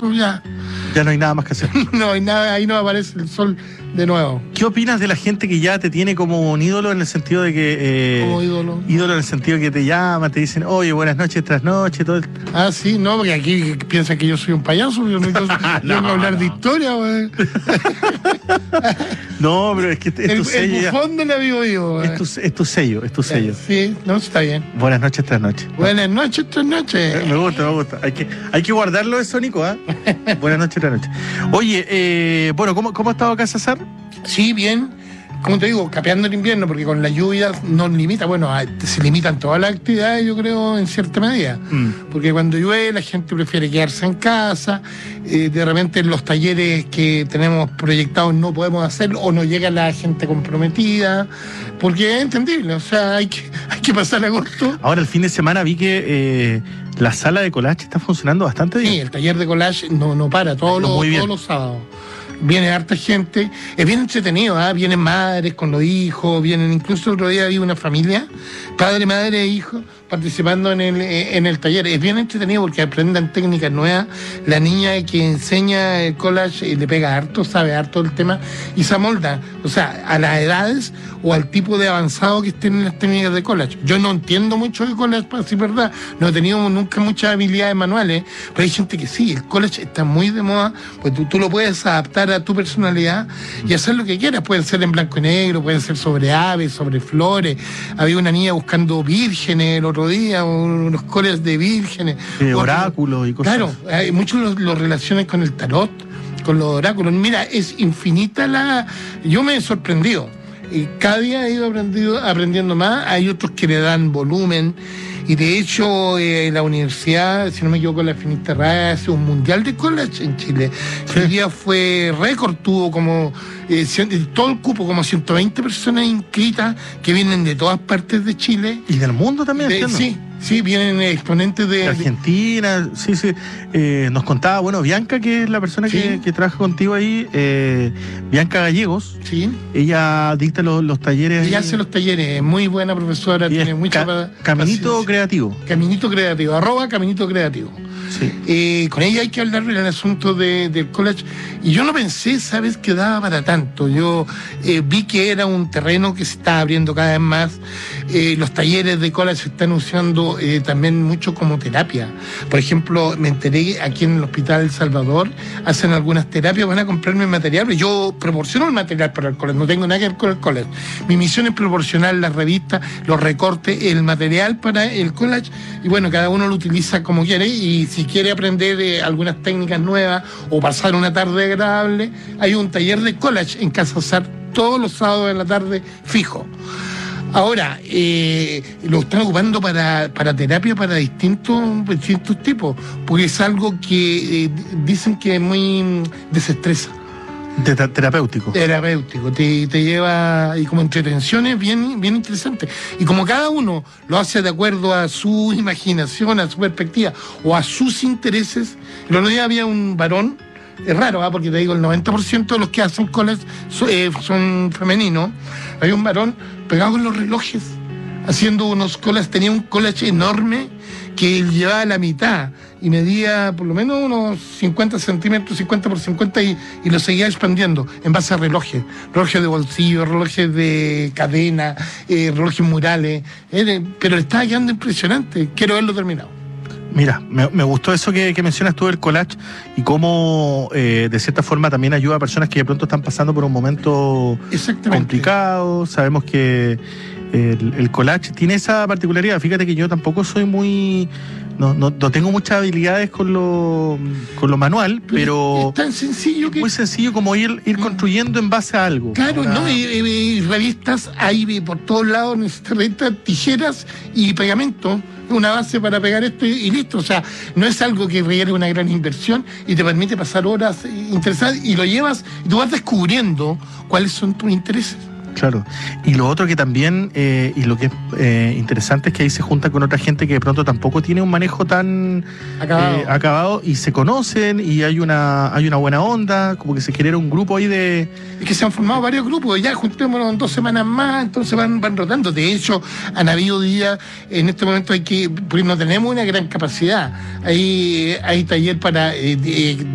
eso ya. Ya no hay nada más que hacer. No hay nada, ahí no aparece el sol de nuevo. ¿Qué opinas de la gente que ya te tiene como un ídolo en el sentido de que... Como ídolo. Ídolo en el sentido de que te llaman, te dicen, oye, buenas noches tras noche, todo. Ah, sí, no, porque aquí piensan que yo soy un payaso, yo no vengo a hablar de historia, güey. No, pero es que es tu sello. El bufón de la vivo, güey. Es tu sello, es tu sello. Sí, no, está bien. Buenas noches tras noche. Buenas noches tras noche. Me gusta. Hay que guardarlo eso, Nico, ¿ah? Buenas noches tras noche. Oye, bueno, ¿cómo ha estado acá, César? Sí, bien. Como te digo, capeando el invierno, porque con las lluvias nos limita, bueno, se limitan todas las actividades, yo creo, en cierta medida. Porque cuando llueve la gente prefiere quedarse en casa, de repente en los talleres que tenemos proyectados no podemos hacerlo, o no llega la gente comprometida, porque es entendible, o sea, hay que pasar agosto. Ahora, el fin de semana vi que la sala de collage está funcionando bastante bien. Sí, el taller de collage no para, todos los sábados. Viene harta gente, es bien entretenido, vienen madres con los hijos, vienen, incluso el otro día había una familia, padre, madre e hijo, participando en el taller. Es bien entretenido porque aprenden técnicas nuevas. La niña que enseña el collage le pega harto, sabe harto del tema y se amolda, o sea, a las edades o al tipo de avanzado que estén en las técnicas de collage. Yo no entiendo mucho de collage, para decir verdad, no he tenido nunca muchas habilidades manuales, pero hay gente que sí, el collage está muy de moda, pues tú lo puedes adaptar a tu personalidad y hacer lo que quieras. Pueden ser en blanco y negro, pueden ser sobre aves, sobre flores. Había una niña buscando vírgenes el otro día, unos collages de vírgenes. Oráculos y cosas. Claro, hay muchos los relacionan con el tarot, con los oráculos. Mira, es infinita Yo me he sorprendido. Y cada día he ido aprendiendo más. Hay otros que le dan volumen. Y de hecho, la universidad, si no me equivoco, la Finisterrae hace un mundial de collage en Chile. Sí. El día fue récord, tuvo como todo el cupo, como 120 personas inscritas que vienen de todas partes de Chile. Y del mundo también, entiendo. Sí, vienen exponentes de Argentina, sí. Nos contaba, bueno, Bianca, que es la persona que trabaja contigo ahí, Bianca Gallegos. Sí. Ella dicta los talleres. Ella hace los talleres, muy buena profesora, tiene mucha Caminito Creativo. Caminito Creativo, @Caminito Creativo. Sí. Con ella hay que hablar del asunto del collage. Y yo no pensé, ¿sabes?, que daba para tanto. Yo vi que era un terreno que se está abriendo cada vez más. Los talleres de collage se están usando también mucho como terapia. Por ejemplo, me enteré aquí en el Hospital El Salvador, hacen algunas terapias, van a comprarme material. Yo proporciono el material para el collage, no tengo nada que ver con el collage. Mi misión es proporcionar las revistas, los recortes, el material para el collage. Y bueno, cada uno lo utiliza como quiere. Y si quiere aprender algunas técnicas nuevas o pasar una tarde agradable, hay un taller de collage en Casa Sar todos los sábados de la tarde fijo. Ahora, lo están ocupando para terapia para distintos tipos, porque es algo que dicen que es muy desestresa. Terapéutico. Terapéutico, te lleva, y como entretenciones bien interesantes. Y como cada uno lo hace de acuerdo a su imaginación, a su perspectiva o a sus intereses. El otro día había un varón, es raro, porque te digo, el 90% de los que hacen collage son femeninos. Había un varón pegado con los relojes, haciendo unos collages, tenía un collage enorme que él llevaba a la mitad y medía por lo menos unos 50 centímetros, 50 por 50, y lo seguía expandiendo en base a relojes de bolsillo, relojes de cadena, relojes murales, pero le estaba quedando impresionante. Quiero verlo terminado. Mira, me gustó eso que mencionas tú del collage y cómo de cierta forma también ayuda a personas que de pronto están pasando por un momento complicado. Sabemos que el collage tiene esa particularidad. Fíjate que yo tampoco soy muy... No tengo muchas habilidades con lo manual, pero es tan sencillo que... muy sencillo como ir construyendo en base a algo. Claro, ¿no? Y revistas, hay por todos lados, necesitas tijeras y pegamento, una base para pegar esto y listo. O sea, no es algo que requiere una gran inversión y te permite pasar horas interesantes y lo llevas y tú vas descubriendo cuáles son tus intereses. Claro. Y lo otro que también, y lo que es interesante, es que ahí se junta con otra gente que de pronto tampoco tiene un manejo tan acabado y se conocen y hay una buena onda, como que se genera un grupo ahí de... Es que se han formado varios grupos, ya juntémonos en 2 semanas más, entonces van rotando. De hecho, han habido días, en este momento porque no tenemos una gran capacidad. Hay taller para...